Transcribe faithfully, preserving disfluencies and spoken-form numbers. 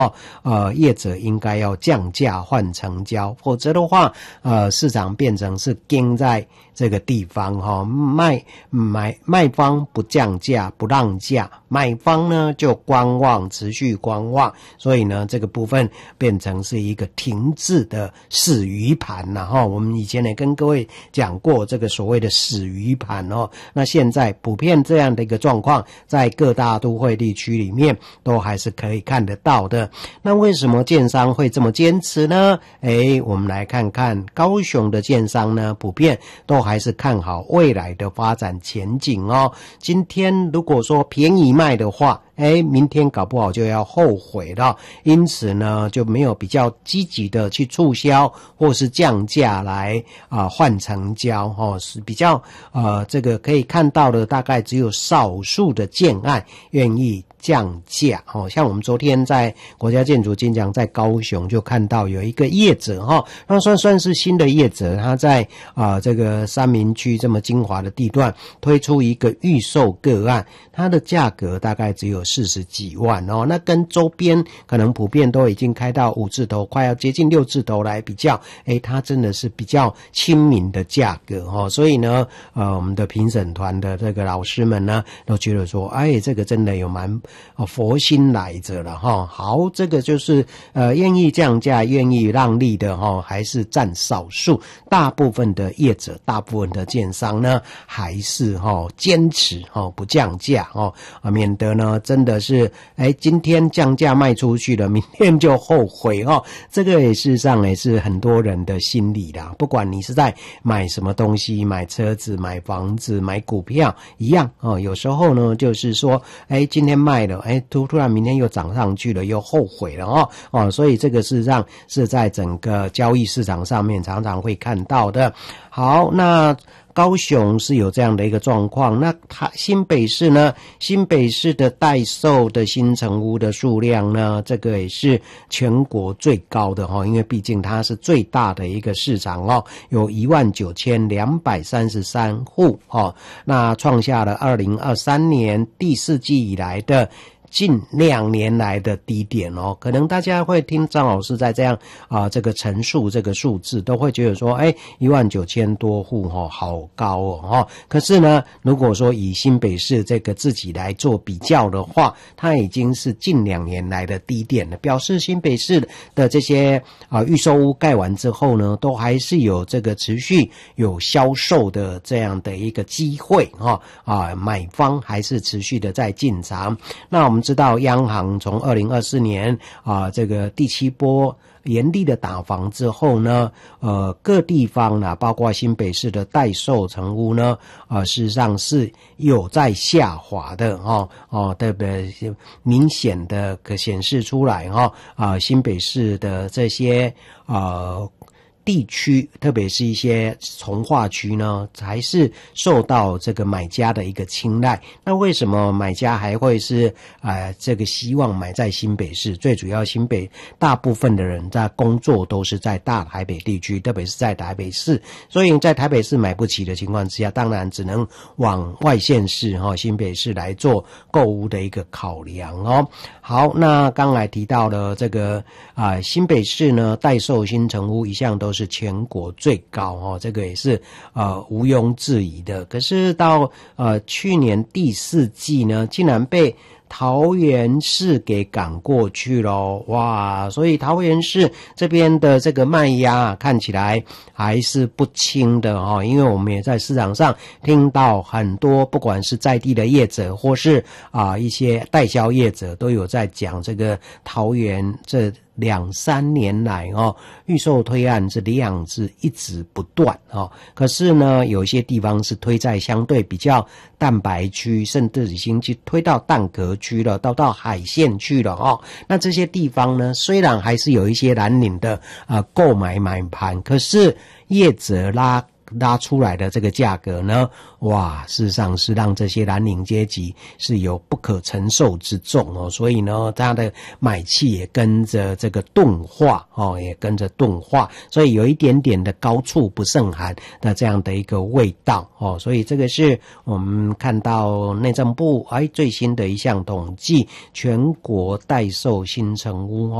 哦，呃，业者应该要降价换成交，否则的话，呃，市场变成是盯在这个地方哈、哦，卖买卖方不降价不让价，买方呢就观望，持续观望，所以呢，这个部分变成是一个停滞的死鱼盘了哈。我们以前也跟各位讲过这个所谓的死鱼盘哦，那现在普遍这样的一个状况，在各大都会地区里面都还是可以看得到的。那为什么建商会这么坚持呢？诶，我们来看看高雄的建商呢，普遍都还是看好未来的发展前景哦。今天如果说便宜卖的话，诶，明天搞不好就要后悔了，因此呢，就没有比较积极的去促销或是降价来啊换成交哦，是比较呃这个可以看到的，大概只有少数的建案愿意降价哦。像我们昨天在国家建筑金奖在高雄就看到有一个业者哈、哦，那算算是新的业者，他在啊、呃、这个三民区这么精华的地段推出一个预售个案，它的价格大概只有四十几万哦，那跟周边可能普遍都已经开到五字头，快要接近六字头来比较，诶，它真的是比较亲民的价格哦，所以呢，呃，我们的评审团的这个老师们呢，都觉得说，哎，这个真的有蛮哦佛心来着了哈、哦。好，这个就是呃愿意降价、愿意让利的哈、哦，还是占少数，大部分的业者、大部分的建商呢，还是哈、哦、坚持哦不降价哦啊，免得呢真的是哎今天降价卖出去了，明天就后悔哦。这个也事实上也是很多人的心理啦，不管你是在买什么东西，买车子、买房子、买股票一样哦。有时候呢，就是说，哎，今天卖了，哎，突突然明天又涨上去了，又后悔了哦哦。所以这个事实上是在整个交易市场上面常常会看到的。好，那高雄是有这样的一个状况，那它新北市呢？新北市的待售的新成屋的数量呢，这个也是全国最高的哈，因为毕竟它是最大的一个市场哦，有一万九千两百三十三户哦，那创下了二零二三年第四季以来的近两年来的低点哦，可能大家会听张老师在这样啊、呃、这个陈述这个数字，都会觉得说，哎，一万九千多户哈、哦，好高哦哈。可是呢，如果说以新北市这个自己来做比较的话，它已经是近两年来的低点了，表示新北市的这些啊、呃、预售屋盖完之后呢，都还是有这个持续有销售的这样的一个机会哈啊、呃，买方还是持续的在进场。那我们知道央行从二零二四年啊、呃、这个第七波严厉的打房之后呢，呃各地方呢，包括新北市的待售成屋呢，呃事实上是有在下滑的哦哦，特别明显的可显示出来哈啊、呃、新北市的这些呃地区，特别是一些从化区呢，还是受到这个买家的一个青睐。那为什么买家还会是呃这个希望买在新北市？最主要新北大部分的人在工作都是在大台北地区，特别是在台北市，所以在台北市买不起的情况之下，当然只能往外县市哈、哦、新北市来做购物的一个考量哦。好，那刚才提到了这个啊、呃、新北市呢，待售新成屋一向都是全国最高哦，这个也是呃毋庸置疑的。可是到呃去年第四季呢，竟然被桃园市给赶过去咯，哇！所以桃园市这边的这个卖压看起来还是不轻的哦，因为我们也在市场上听到很多，不管是在地的业者或是啊、呃、一些代销业者，都有在讲这个桃园这两三年来哦，预售推案这量是一直不断哦。可是呢，有些地方是推在相对比较蛋白区，甚至已经去推到蛋壳区了，到到海线去了哦。那这些地方呢，虽然还是有一些蓝领的呃购买买盘，可是业者拉拉出来的这个价格呢，哇，事实上是让这些蓝领阶级是有不可承受之重哦，所以呢，他的买气也跟着这个钝化哦，也跟着钝化，所以有一点点的高处不胜寒的这样的一个味道哦，所以这个是我们看到内政部哎最新的一项统计，全国代售新成屋